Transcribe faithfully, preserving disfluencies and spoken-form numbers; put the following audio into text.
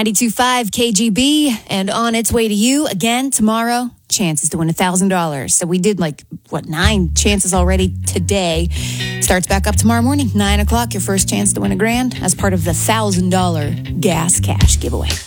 ninety-two point five K G B, and on its way to you again tomorrow. Chances to win one thousand dollars. So we did like, what, nine chances already today. Starts back up tomorrow morning, nine o'clock. Your first chance to win a grand as part of the one thousand dollars gas cash giveaway.